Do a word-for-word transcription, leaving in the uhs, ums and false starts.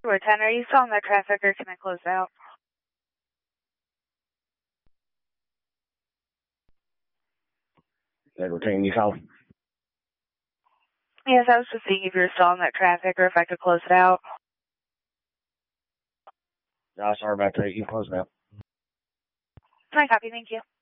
four ten, are you still on that traffic or can I close out? That retain you call? Yes, I was just seeing if you were still on that traffic or if I could close it out. No, sorry about that. You close it out. I copy, thank you.